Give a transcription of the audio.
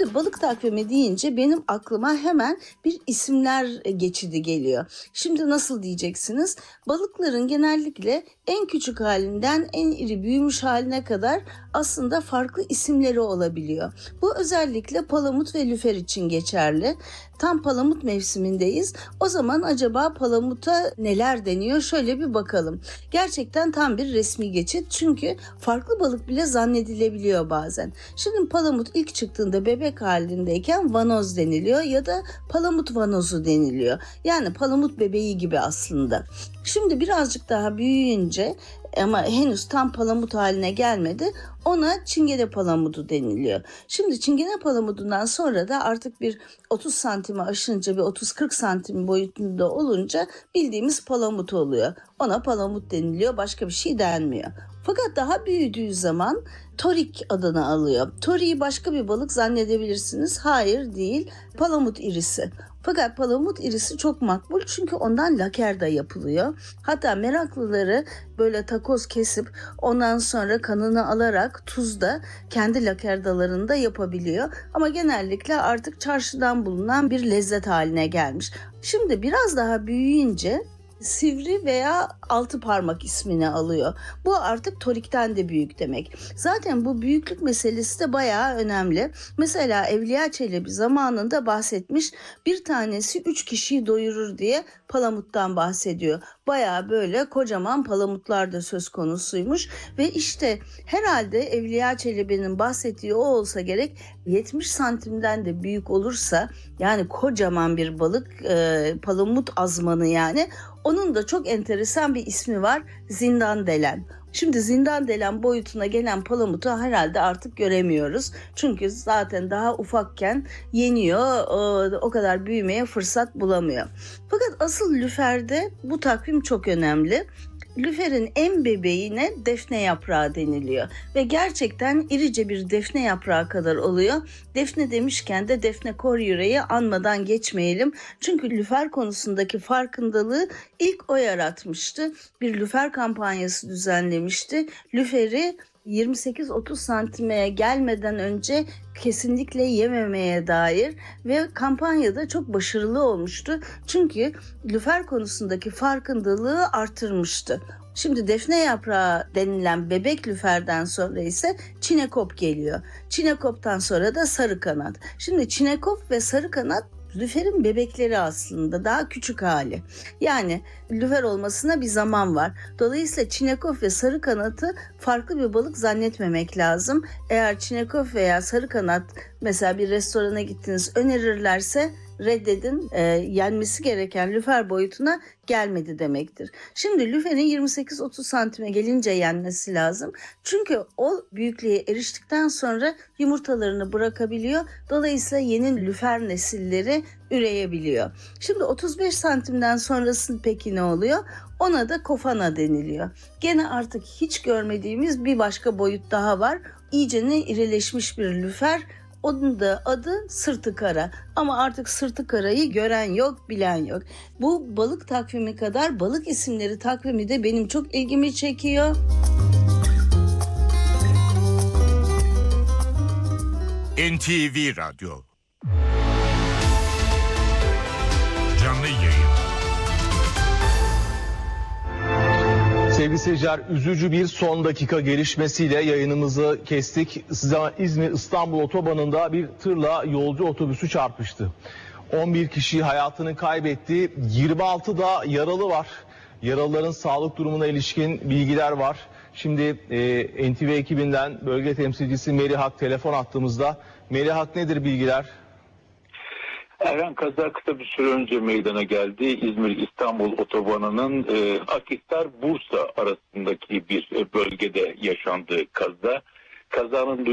Şimdi balık takvimi deyince benim aklıma hemen bir isimler geçidi geliyor. Şimdi nasıl diyeceksiniz? Balıkların genellikle en küçük halinden en iri büyümüş haline kadar aslında farklı isimleri olabiliyor. Bu özellikle palamut ve lüfer için geçerli. Tam palamut mevsimindeyiz. O zaman acaba palamuta neler deniyor? Şöyle bir bakalım. Gerçekten tam bir resmi geçit. Çünkü farklı balık bile zannedilebiliyor bazen. Şimdi palamut ilk çıktığında bebek halindeyken vanoz deniliyor ya da palamut vanozu deniliyor. Yani palamut bebeği gibi aslında. Şimdi birazcık daha büyüyünce ama henüz tam palamut haline gelmedi, ona çingene palamudu deniliyor. Şimdi çingene palamudundan sonra da artık bir 30 santimi aşınca bir 30-40 santim boyutunda olunca bildiğimiz palamut oluyor. Ona palamut deniliyor, başka bir şey denmiyor. Fakat daha büyüdüğü zaman torik adını alıyor. Toriği başka bir balık zannedebilirsiniz. Hayır, değil. Palamut irisi. Fakat palamut irisi çok makbul çünkü ondan lakerda yapılıyor. Hatta meraklıları böyle takoz kesip ondan sonra kanını alarak tuzda kendi lakerdalarında yapabiliyor. Ama genellikle artık çarşıdan bulunan bir lezzet haline gelmiş. Şimdi biraz daha büyüyünce sivri veya altı parmak ismini alıyor. Bu artık torikten de büyük demek. Zaten bu büyüklük meselesi de bayağı önemli. Mesela Evliya Çelebi zamanında bahsetmiş, bir tanesi 3 kişiyi doyurur diye palamuttan bahsediyor. Bayağı böyle kocaman palamutlar da söz konusuymuş ve işte herhalde Evliya Çelebi'nin bahsettiği o olsa gerek, 70 santimden de büyük olursa yani kocaman bir balık, palamut azmanı yani. Onun da çok enteresan bir ismi var, zindandelen. Şimdi zindandelen boyutuna gelen palamutu herhalde artık göremiyoruz. Çünkü zaten daha ufakken yeniyor, o kadar büyümeye fırsat bulamıyor. Fakat asıl lüferde bu takvim çok önemli. Lüferin en bebeğine defne yaprağı deniliyor ve gerçekten irice bir defne yaprağı kadar oluyor. Defne demişken de Defne Koryüre'yi anmadan geçmeyelim. Çünkü lüfer konusundaki farkındalığı ilk o yaratmıştı. Bir lüfer kampanyası düzenlemişti. Lüferi 28-30 santime gelmeden önce kesinlikle yememeye dair ve kampanyada çok başarılı olmuştu. Çünkü lüfer konusundaki farkındalığı artırmıştı. Şimdi defne yaprağı denilen bebek lüferden sonra ise çinekop geliyor. Çinekoptan sonra da sarı kanat. Şimdi çinekop ve sarı kanat lüferin bebekleri aslında, daha küçük hali. Yani lüfer olmasına bir zaman var. Dolayısıyla çinekop ve sarı kanatı farklı bir balık zannetmemek lazım. Eğer çinekop veya sarı kanat mesela bir restorana gittiniz önerirlerse reddedin, yenmesi gereken lüfer boyutuna gelmedi demektir. Şimdi lüferin 28-30 santime gelince yenmesi lazım. Çünkü o büyüklüğe eriştikten sonra yumurtalarını bırakabiliyor. Dolayısıyla yeni lüfer nesilleri üreyebiliyor. Şimdi 35 santimden sonrası peki ne oluyor? Ona da kofana deniliyor. Gene artık hiç görmediğimiz bir başka boyut daha var. İyicene irileşmiş bir lüfer. Onun da adı sırtı kara. Ama artık sırtı karayı gören yok, bilen yok. Bu balık takvimi kadar balık isimleri takvimi de benim çok ilgimi çekiyor. NTV Radyo canlı yayın. Sevgili seyirciler, üzücü bir son dakika gelişmesiyle yayınımızı kestik. Size İzmir-İstanbul otobanında bir tırla yolcu otobüsü çarpıştı. 11 kişi hayatını kaybetti, 26 da yaralı var. Yaralıların sağlık durumuna ilişkin bilgiler var. Şimdi NTV ekibinden bölge temsilcisi Melih Hak telefon attığımızda. Melih Hak, nedir bilgiler? Erhan, kaza kısa bir süre önce meydana geldi. İzmir-İstanbul otobanının Akhisar-Bursa arasındaki bir bölgede yaşandı kaza. Kazanın